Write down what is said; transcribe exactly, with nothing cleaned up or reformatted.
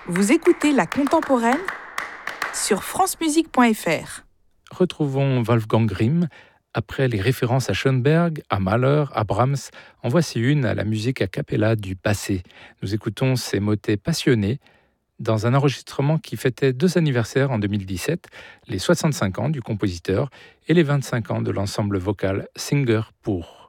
Vous écoutez La Contemporaine sur francemusique point f r. Retrouvons Wolfgang Grimm. Après les références à Schoenberg, à Mahler, à Brahms, en voici une à la musique a cappella du passé. Nous écoutons ces motets passionnés dans un enregistrement qui fêtait deux anniversaires en deux mille dix-sept, les soixante-cinq ans du compositeur et les vingt-cinq ans de l'ensemble vocal Singer pour.